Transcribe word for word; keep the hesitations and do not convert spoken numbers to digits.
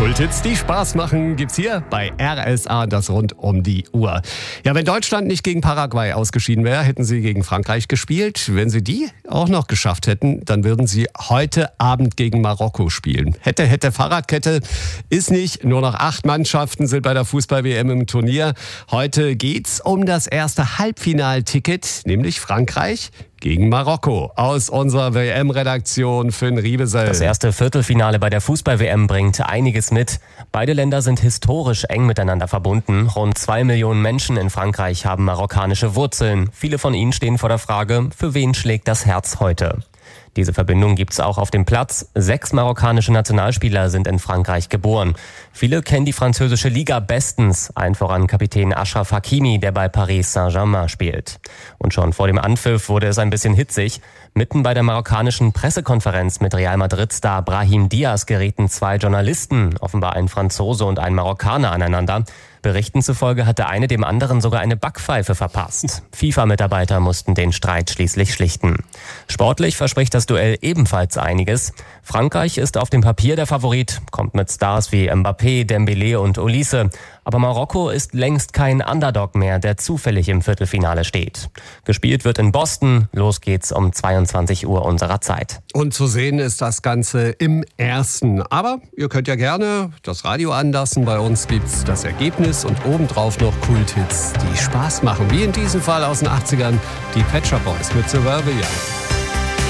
Kulthits, die Spaß machen, gibt's hier bei R S A, das rund um die Uhr. Ja, wenn Deutschland nicht gegen Paraguay ausgeschieden wäre, hätten sie gegen Frankreich gespielt. Wenn sie die auch noch geschafft hätten, dann würden sie heute Abend gegen Marokko spielen. Hätte, hätte, Fahrradkette ist nicht. Nur noch acht Mannschaften sind bei der Fußball-W M im Turnier. Heute geht's um das erste Halbfinalticket, nämlich Frankreich gegen Marokko. Aus unserer W M-Redaktion Finn Riebesel. Das erste Viertelfinale bei der Fußball-W M bringt einiges mit. Beide Länder sind historisch eng miteinander verbunden. Rund zwei Millionen Menschen in Frankreich haben marokkanische Wurzeln. Viele von ihnen stehen vor der Frage, für wen schlägt das Herz heute? Diese Verbindung gibt's auch auf dem Platz. Sechs marokkanische Nationalspieler sind in Frankreich geboren. Viele kennen die französische Liga bestens, allen voran Kapitän Achraf Hakimi, der bei Paris Saint-Germain spielt. Und schon vor dem Anpfiff wurde es ein bisschen hitzig. Mitten bei der marokkanischen Pressekonferenz mit Real Madrid-Star Brahim Diaz gerieten zwei Journalisten, offenbar ein Franzose und ein Marokkaner, aneinander. Berichten zufolge hat der eine dem anderen sogar eine Backpfeife verpasst. FIFA-Mitarbeiter mussten den Streit schließlich schlichten. Sportlich verspricht das Duell ebenfalls einiges. Frankreich ist auf dem Papier der Favorit, kommt mit Stars wie Mbappé, Dembélé und Olise. Aber Marokko ist längst kein Underdog mehr, der zufällig im Viertelfinale steht. Gespielt wird in Boston. Los geht's um zweiundzwanzig Uhr unserer Zeit. Und zu sehen ist das Ganze im Ersten. Aber ihr könnt ja gerne das Radio anlassen. Bei uns gibt's das Ergebnis und obendrauf noch Kulthits, die Spaß machen. Wie in diesem Fall aus den achtzigern, die Pet Shop Boys mit Suburbia.